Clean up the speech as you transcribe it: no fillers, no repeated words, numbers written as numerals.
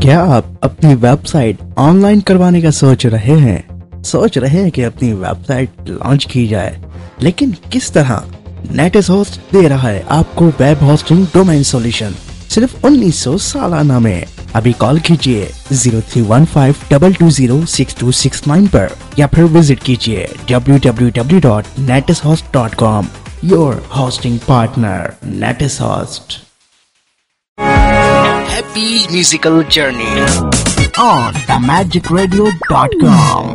क्या आप अपनी वेबसाइट ऑनलाइन करवाने का सोच रहे हैं? सोच रहे हैं कि अपनी वेबसाइट लॉन्च की जाए, लेकिन किस तरह? नेटिस होस्ट दे रहा है आपको वेब होस्टिंग डोमेन सॉल्यूशन सिर्फ 1900 सालाना में। अभी कॉल कीजिए 0315220629 पर या फिर विजिट कीजिए www.netishost.com। Your hosting partner नेटिस host. Happy musical journey on themagicradio.com।